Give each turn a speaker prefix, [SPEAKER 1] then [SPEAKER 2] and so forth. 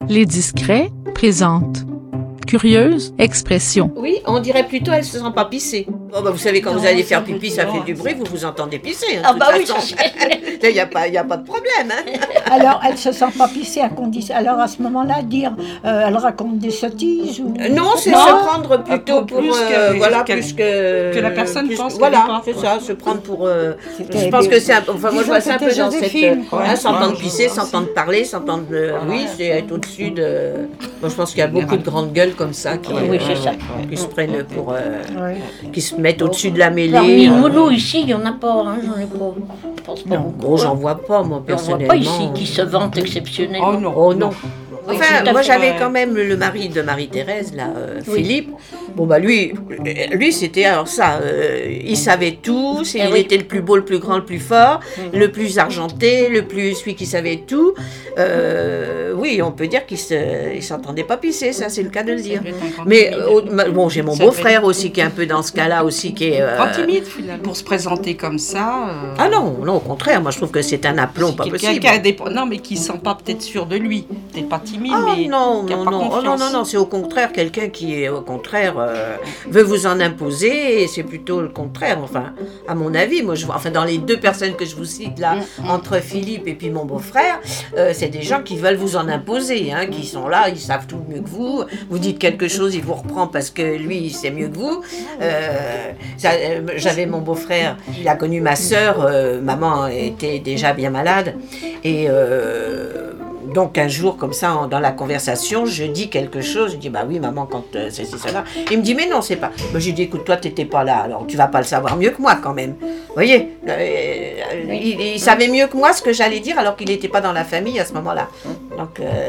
[SPEAKER 1] Les Discrets présentent Curieuse expression.
[SPEAKER 2] Oui, on dirait plutôt elle se sent pas pisser. Oh bah vous savez quand vous allez faire pipi, ça fait du bruit, vous vous entendez pisser.
[SPEAKER 3] Ah bah oui,
[SPEAKER 2] il y a pas de problème. Hein.
[SPEAKER 4] Alors, elle se sent pas pisser à condition. Alors, à ce moment-là, dire, elle raconte des sottises ou...
[SPEAKER 2] Non, c'est se prendre plutôt pour
[SPEAKER 5] plus que la personne
[SPEAKER 2] plus,
[SPEAKER 5] pense.
[SPEAKER 2] Voilà, c'est ça, se prendre pour. Je pense que c'est, enfin moi je vois ça un peu dans cette, s'entendre pisser, s'entendre parler, s'entendre. Oui, c'est être au-dessus de. Moi, je pense qu'il y a beaucoup de grandes gueules comme ça qui se prennent pour, qui se mettent au-dessus de la mêlée.
[SPEAKER 3] Parmi nous ici, il n'y en a pas, hein, j'en ai pas. Je pense pas.
[SPEAKER 2] Non, gros, j'en vois pas, moi, personnellement.
[SPEAKER 3] J'en vois pas ici qui se vantent exceptionnellement.
[SPEAKER 2] Oh non.
[SPEAKER 3] Oui,
[SPEAKER 2] Enfin, moi j'avais quand même le mari de Marie-Thérèse, là, Philippe. Bon bah lui c'était alors ça, il savait tout, il était le plus beau, le plus grand, le plus fort, le plus argenté, celui qui savait tout. Oui, on peut dire qu'il s'entendait pas pisser, ça c'est le cas de le dire. Mais bon, j'ai mon beau-frère aussi qui est un peu dans ce cas-là aussi, qui est
[SPEAKER 5] pas timide finalement pour se présenter comme ça.
[SPEAKER 2] Ah non, au contraire, moi je trouve que c'est un aplomb pas possible.
[SPEAKER 5] Non, mais qui ne sent pas peut-être sûr de lui, peut-être pas timide. Mais
[SPEAKER 2] non, c'est au contraire quelqu'un qui est au contraire veut vous en imposer et c'est plutôt le contraire, enfin à mon avis, moi je vois, enfin dans les deux personnes que je vous cite là, entre Philippe et puis mon beau-frère, c'est des gens qui veulent vous en imposer, hein, qui sont là, ils savent tout mieux que vous dites quelque chose, il vous reprend parce que lui il sait mieux que vous. J'avais mon beau-frère, il a connu ma sœur, maman était déjà bien malade et donc un jour comme ça dans la conversation je dis quelque chose, je dis bah oui maman quand c'est cela, il me dit mais non c'est pas, moi j'ai dit écoute toi t'étais pas là alors tu vas pas le savoir mieux que moi quand même, vous voyez, il savait mieux que moi ce que j'allais dire alors qu'il n'était pas dans la famille à ce moment-là, donc